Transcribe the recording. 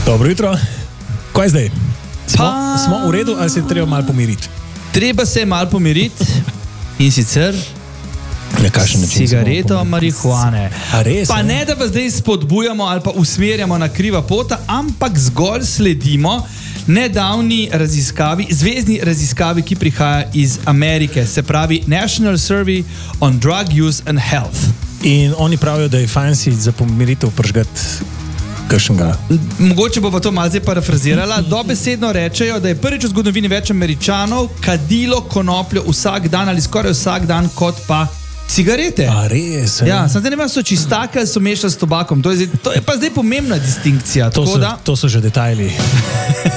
Dobro jutro. Kaj je zdaj? Smo v redu ali se treba malo pomiriti? Treba se malo pomiriti in sicer cigareto marihuane. Pa ne, da vas zdaj spodbujamo ali pa usmerjamo na kriva pota, ampak zgolj sledimo nedavni raziskavi, zvezni raziskavi, ki prihaja iz Amerike, se pravi National Survey on Drug Use and Health. In oni pravijo, da je fajn si za pomiritev pržgati kakšnega. Mogoče bo pa to malce parafrazirala. Dobesedno rečejo, da je prvič v zgodovini več Američanov kadilo konopljo vsak dan ali skoraj vsak dan kot pa cigarete. A res? Ja, samo da ne so čistake ali so mešali s tobakom. To je pa zdaj pomembna distinkcija. To so že detajli.